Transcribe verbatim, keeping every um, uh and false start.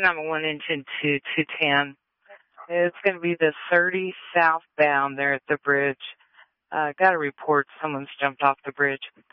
number one engine to two ten. It's going to be the thirty southbound there at the bridge. Uh, got a report someone's jumped off the bridge.